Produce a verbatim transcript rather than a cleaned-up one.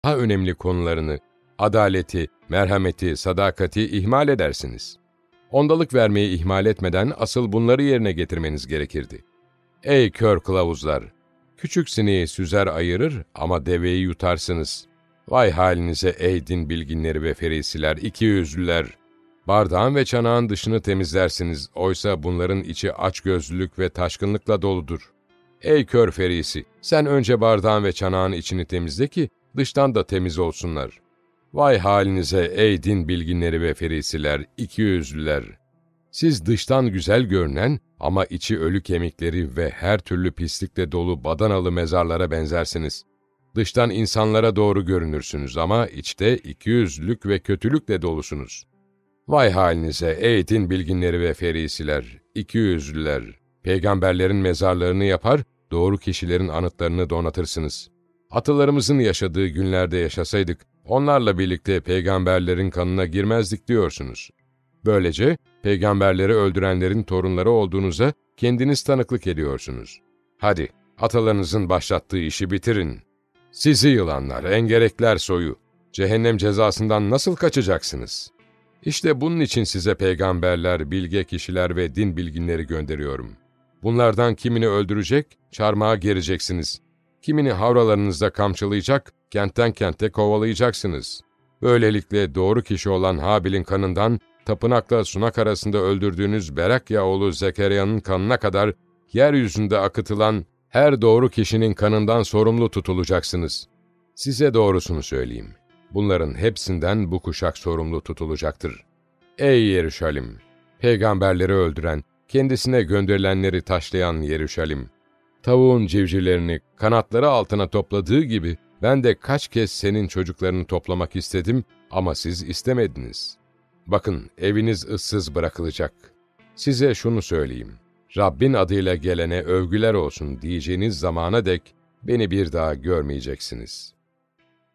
daha önemli konularını, adaleti, merhameti, sadakati ihmal edersiniz. Ondalık vermeyi ihmal etmeden asıl bunları yerine getirmeniz gerekirdi. Ey kör kılavuzlar! Küçük sineği süzer ayırır ama deveyi yutarsınız. Vay halinize ey din bilginleri ve ferisiler, ikiyüzlüler! Bardağın ve çanağın dışını temizlersiniz, oysa bunların içi açgözlülük ve taşkınlıkla doludur. Ey kör ferisi! Sen önce bardağın ve çanağın içini temizle ki, dıştan da temiz olsunlar. Vay halinize ey din bilginleri ve ferisiler, ikiyüzlüler! Siz dıştan güzel görünen ama içi ölü kemikleri ve her türlü pislikle dolu badanalı mezarlara benzersiniz. Dıştan insanlara doğru görünürsünüz ama içte ikiyüzlülük ve kötülükle dolusunuz. Vay halinize ey din bilginleri ve ferisiler, ikiyüzlüler! Peygamberlerin mezarlarını yapar, doğru kişilerin anıtlarını donatırsınız. Atalarımızın yaşadığı günlerde yaşasaydık, onlarla birlikte peygamberlerin kanına girmezdik diyorsunuz. Böylece peygamberleri öldürenlerin torunları olduğunuza kendiniz tanıklık ediyorsunuz. Hadi, atalarınızın başlattığı işi bitirin. Sizi yılanlar, engerekler soyu, cehennem cezasından nasıl kaçacaksınız? İşte bunun için size peygamberler, bilge kişiler ve din bilginleri gönderiyorum. Bunlardan kimini öldürecek, çarmıha gereceksiniz. Kimini havralarınızda kamçılayacak, kentten kente kovalayacaksınız. Böylelikle doğru kişi olan Habil'in kanından, tapınakla sunak arasında öldürdüğünüz Berakya oğlu Zekeriya'nın kanına kadar, yeryüzünde akıtılan her doğru kişinin kanından sorumlu tutulacaksınız. Size doğrusunu söyleyeyim. Bunların hepsinden bu kuşak sorumlu tutulacaktır. Ey Yeruşalim! Peygamberleri öldüren, kendisine gönderilenleri taşlayan Yeruşalim! Tavuğun civcivlerini kanatları altına topladığı gibi, ben de kaç kez senin çocuklarını toplamak istedim ama siz istemediniz. Bakın, eviniz ıssız bırakılacak. Size şunu söyleyeyim. Rabbin adıyla gelene övgüler olsun diyeceğiniz zamana dek beni bir daha görmeyeceksiniz.''